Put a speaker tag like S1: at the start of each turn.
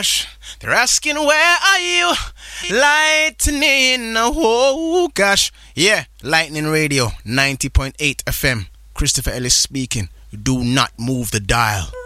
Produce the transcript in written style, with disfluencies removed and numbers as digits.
S1: gosh, they're asking where are you? Lightning, oh gosh. Yeah, Lightning Radio, 90.8 FM. Christopher Ellis speaking. Do not move the dial.